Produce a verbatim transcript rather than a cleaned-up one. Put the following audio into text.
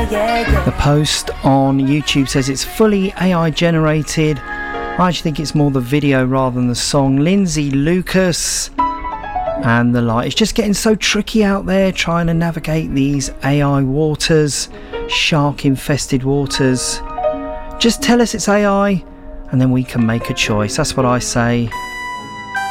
The post on YouTube says it's fully A I generated. I actually think it's more the video rather than the song. Lindsay Lucas and the like. It's just getting so tricky out there trying to navigate these A I waters, shark infested waters. Just tell us it's A I and then we can make a choice. That's what I say.